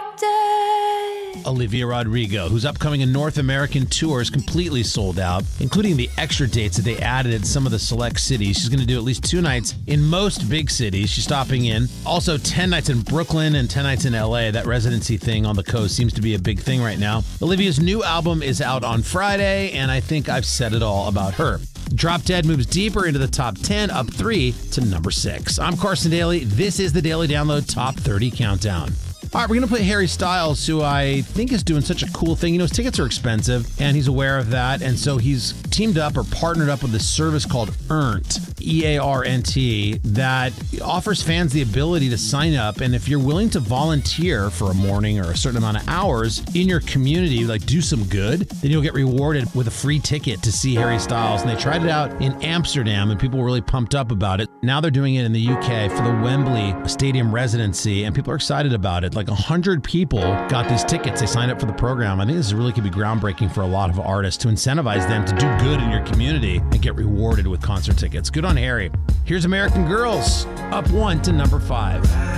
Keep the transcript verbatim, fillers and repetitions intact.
dead. Olivia Rodrigo, whose upcoming North American tour is completely sold out, including the extra dates that they added in some of the select cities. She's going to do at least two nights in most big cities. She's stopping in. Also, ten nights in Brooklyn and ten nights in L A. That residency thing on the coast seems to be a big thing right now. Olivia's new album is out on Friday, and I think I've said it all about her. Drop Dead moves deeper into the top ten, up three to number six. I'm Carson Daly. This is the Daily Download Top thirty Countdown. All right, we're going to play Harry Styles, who I think is doing such a cool thing. You know, his tickets are expensive, and he's aware of that. And so he's teamed up or partnered up with this service called Earnt, E A R N T, that offers fans the ability to sign up. And if you're willing to volunteer for a morning or a certain amount of hours in your community, like do some good, then you'll get rewarded with a free ticket to see Harry Styles. And they tried it out in Amsterdam, and people were really pumped up about it. Now they're doing it in the U K for the Wembley Stadium residency, and people are excited about it. Like one hundred people got these tickets. They signed up for the program. I think this really could be groundbreaking for a lot of artists to incentivize them to do good in your community and get rewarded with concert tickets. Good on Harry. Here's American Girls, up one to number five.